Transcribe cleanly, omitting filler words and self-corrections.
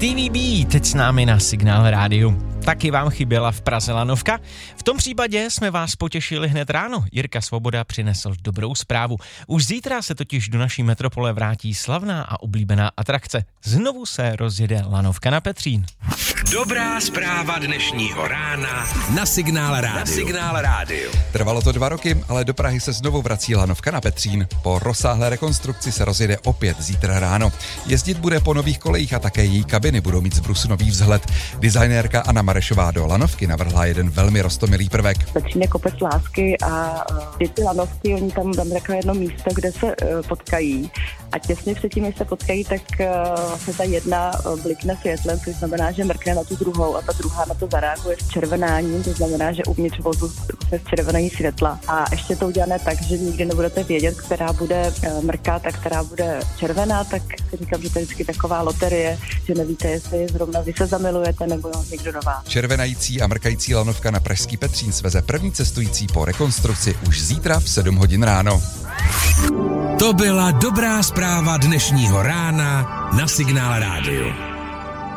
Stevie B teď s námi na Signál rádiu. Taky vám chyběla v Praze lanovka? V tom případě jsme vás potěšili hned ráno. Jirka Svoboda přinesl dobrou zprávu. Už zítra se totiž do naší metropole vrátí slavná a oblíbená atrakce. Znovu se rozjede lanovka na Petřín. Dobrá zpráva dnešního rána na Signál rádiu. Trvalo to 2 roky, ale do Prahy se znovu vrací lanovka na Petřín. Po rozsáhlé rekonstrukci se rozjede opět zítra ráno. Jezdit bude po nových kolejích a také její kabiny budou mít z brusu nový vzhled. Designérka Anna Marešová do lanovky navrhla jeden velmi roztomilý prvek. Petřín je kopec lásky a děti lanovky, oni tam takové jedno místo, kde se potkají. A těsně předtím, než se potkají, tak se ta jedna blikne světlem, což znamená, že mrkne na tu druhou a ta druhá na to zareaguje s červenáním, to znamená, že uvnitř vozu se zčervenají světla. A ještě to udělané tak, že nikdy nebudete vědět, která bude mrkat a která bude červená, tak si říkám, že to je vždycky taková loterie, že nevíte, jestli zrovna vy se zamilujete nebo někdo do vás. Červenající a mrkající lanovka na pražský Petřín sveze první cestující po rekonstrukci už zítra v 7 hodin ráno. To byla dobrá zpráva dnešního rána na Signál rádiu.